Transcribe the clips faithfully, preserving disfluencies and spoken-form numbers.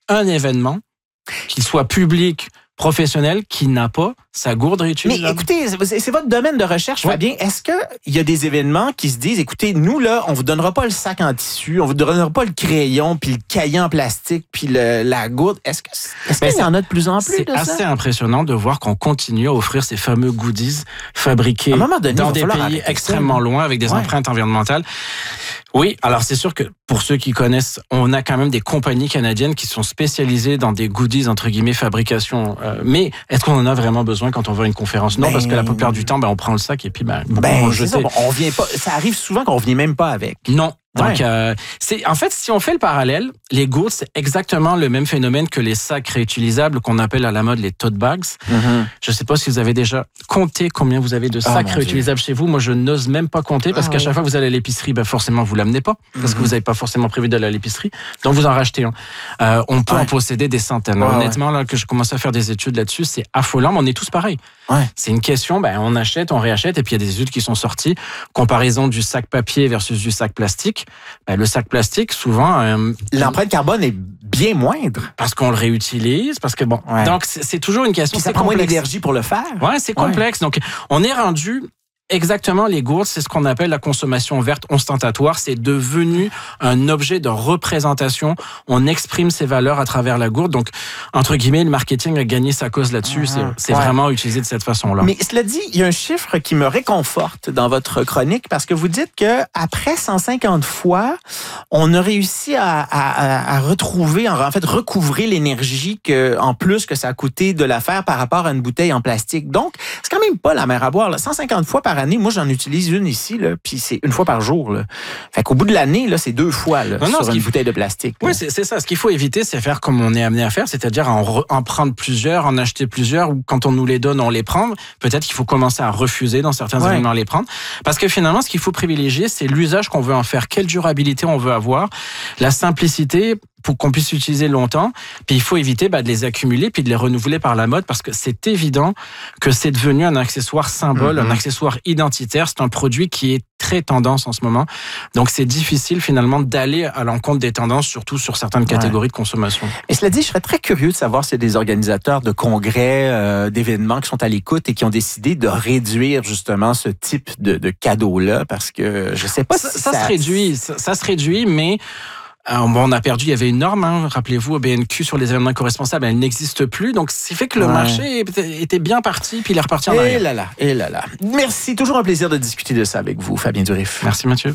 un événement, qu'il soit public, professionnel, qui n'a pas sa gourde réutilisable. Mais écoutez, c'est votre domaine de recherche, ouais. Fabien. Est-ce qu'il y a des événements qui se disent, écoutez, nous, là, on vous donnera pas le sac en tissu, on vous donnera pas le crayon, puis le cahier en plastique, puis le, la gourde. Est-ce que est-ce qu'il y en a de plus en plus c'est de ça? C'est assez impressionnant de voir qu'on continue à offrir ces fameux goodies fabriqués donné, dans des pays extrêmement ça, loin avec des ouais. empreintes environnementales. Oui, alors c'est sûr que pour ceux qui connaissent, on a quand même des compagnies canadiennes qui sont spécialisées dans des goodies, entre guillemets, fabrication. Euh, mais est-ce qu'on en a vraiment besoin quand on va à une conférence? Non, ben, parce que la plupart du temps, ben, on prend le sac et puis ben, ben on va jeter. Ça, on vient pas, ça arrive souvent qu'on ne vient même pas avec. Non. Donc, ouais. euh, c'est en fait, si on fait le parallèle, les gourdes, c'est exactement le même phénomène que les sacs réutilisables qu'on appelle à la mode les tote bags. Mm-hmm. Je ne sais pas si vous avez déjà compté combien vous avez de sacs oh, réutilisables Dieu. Chez vous. Moi, je n'ose même pas compter parce oh, qu'à oui. chaque fois que vous allez à l'épicerie, ben forcément, vous l'amenez pas parce mm-hmm. que vous n'avez pas forcément prévu d'aller à l'épicerie. Donc, vous en rachetez un. Euh, on peut ouais. en posséder des centaines. Oh, Honnêtement, ouais. là, que je commence à faire des études là-dessus, c'est affolant, mais on est tous pareils. Ouais. C'est une question, ben, on achète, on réachète, et puis il y a des études qui sont sorties. Comparaison du sac papier versus du sac plastique. Ben, le sac plastique, souvent... Euh, l'empreinte carbone est bien moindre. Parce qu'on le réutilise, parce que bon... Ouais. Donc, c'est, c'est toujours une question... Puis ça prend moins d'énergie pour le faire. Ouais, c'est complexe. Ouais. Donc, on est rendu... Exactement, les gourdes, c'est ce qu'on appelle la consommation verte ostentatoire. C'est devenu un objet de représentation. On exprime ses valeurs à travers la gourde. Donc, entre guillemets, le marketing a gagné sa cause là-dessus. Mmh, c'est c'est ouais. vraiment utilisé de cette façon-là. Mais cela dit, il y a un chiffre qui me réconforte dans votre chronique parce que vous dites que après cent cinquante fois, on a réussi à, à, à retrouver, en fait, recouvrer l'énergie que, en plus que ça a coûté de la faire par rapport à une bouteille en plastique. Donc, c'est quand même pas la mer à boire. Là. cent cinquante fois par année, moi, j'en utilise une ici, là, puis c'est une fois par jour. Là. Fait qu'au bout de l'année, là, c'est deux fois là, non, non, sur une bouteille de plastique. Oui, c'est, c'est ça. Ce qu'il faut éviter, c'est faire comme on est amené à faire, c'est-à-dire en, re, en prendre plusieurs, en acheter plusieurs, ou quand on nous les donne, on les prend. Peut-être qu'il faut commencer à refuser dans certains ouais. événements les prendre. Parce que finalement, ce qu'il faut privilégier, c'est l'usage qu'on veut en faire, quelle durabilité on veut avoir, la simplicité pour qu'on puisse utiliser longtemps. Puis il faut éviter bah, de les accumuler puis de les renouveler par la mode parce que c'est évident que c'est devenu un accessoire symbole, mm-hmm. un accessoire identitaire. C'est un produit qui est très tendance en ce moment. Donc c'est difficile finalement d'aller à l'encontre des tendances, surtout sur certaines catégories ouais. de consommation. Et cela dit, je serais très curieux de savoir s'il y a des organisateurs de congrès, euh, d'événements qui sont à l'écoute et qui ont décidé de réduire justement ce type de, de cadeau-là parce que je sais pas ça, si ça... Ça se réduit, ça, ça se réduit, mais... Alors, bon, on a perdu, il y avait une norme, hein, rappelez-vous, B N Q sur les événements éco-responsables, elle n'existe plus. Donc, c'est fait que le ouais. marché était bien parti, puis il est reparti en arrière. Et là là, et là là. Merci, toujours un plaisir de discuter de ça avec vous, Fabien Durif. Merci, Mathieu.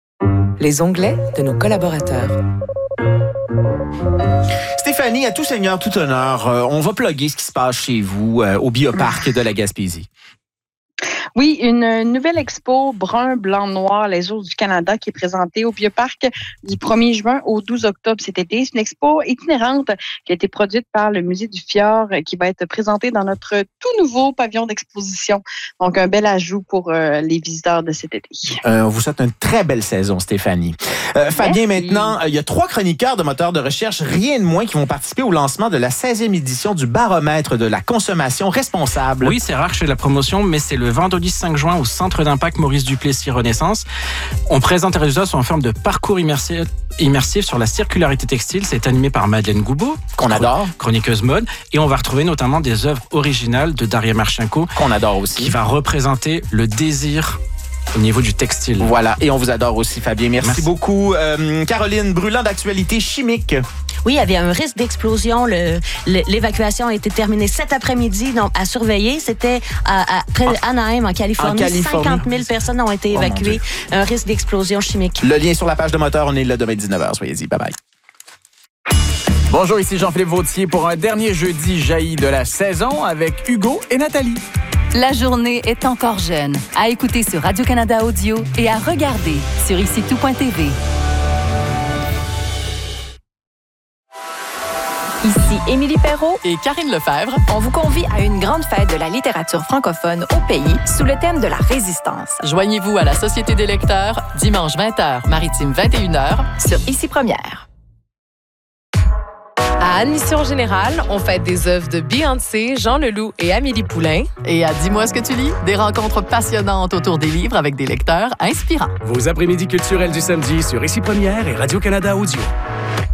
Les onglets de nos collaborateurs. Stéphanie, à tout seigneur, tout honneur, euh, on va plugger ce qui se passe chez vous euh, au Bioparc de la Gaspésie. Oui, une nouvelle expo brun, blanc, noir, les ours du Canada qui est présentée au Bioparc du premier juin au douze octobre cet été. C'est une expo itinérante qui a été produite par le Musée du Fjord qui va être présentée dans notre tout nouveau pavillon d'exposition. Donc, un bel ajout pour euh, les visiteurs de cet été. Euh, on vous souhaite une très belle saison, Stéphanie. Euh, Fabien, maintenant, il y a trois chroniqueurs de moteurs de recherche, rien de moins, qui vont participer au lancement de la seizième édition du baromètre de la consommation responsable. Oui, c'est rare que je fais de la promotion, mais c'est le vendredi cinq juin au Centre d'impact Maurice Duplessis Renaissance. On présente les résultats sous en forme de parcours immersif, immersif sur la circularité textile. C'est animé par Madeleine Goubeau, qu'on adore, chroniqueuse mode. Et on va retrouver notamment des œuvres originales de Daria Marchenko, qu'on adore aussi, qui va représenter le désir au niveau du textile. Voilà, et on vous adore aussi, Fabien. Merci, Merci. beaucoup. Euh, Caroline, brûlant d'actualité chimique. Oui, il y avait un risque d'explosion. Le, le, l'évacuation a été terminée cet après-midi, donc à surveiller. C'était à, à, près d'Anaheim, en Californie. en Californie. cinquante mille personnes ont été évacuées. Oh, un risque d'explosion chimique. Le lien sur la page de Moteur. On est là demain dix-neuf heures. Soyez-y. Bye-bye. Bonjour, ici Jean-Philippe Vautier pour un dernier jeudi jailli de la saison avec Hugo et Nathalie. La journée est encore jeune. À écouter sur Radio-Canada Audio et à regarder sur ici tout point t v. Ici Émilie Perrault et Karine Lefebvre. On vous convie à une grande fête de la littérature francophone au pays sous le thème de la résistance. Joignez-vous à la Société des lecteurs dimanche vingt heures, maritime vingt et une heures sur Ici Première. À Admission Générale, on fête des œuvres de Beyoncé, Jean Leloup et Amélie Poulain. Et à Dis-moi ce que tu lis, des rencontres passionnantes autour des livres avec des lecteurs inspirants. Vos après-midi culturels du samedi sur Ici Première et Radio-Canada Audio.